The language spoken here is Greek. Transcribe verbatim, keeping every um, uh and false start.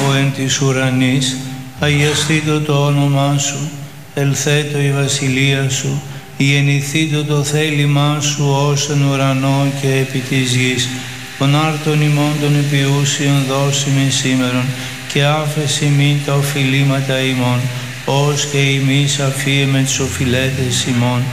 ο εν της ουρανής, αγιαστήτω το όνομά σου, ελθέτω η βασιλεία σου, γεννηθήτω το θέλημά σου ως εν ουρανό και επί της γης. Τον άρτον ημών των επιούσιων δώσιμην σήμερον, και άφεση μη τα οφειλήματα ημών, ως και εμείς αφίεμεν τις οφειλέτες ημών,